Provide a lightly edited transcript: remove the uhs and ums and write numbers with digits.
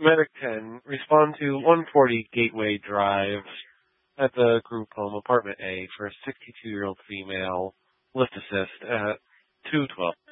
Medic 10, respond to 140 Gateway Drive at the group home, apartment A, for a 62-year-old female. Lift assist at 212.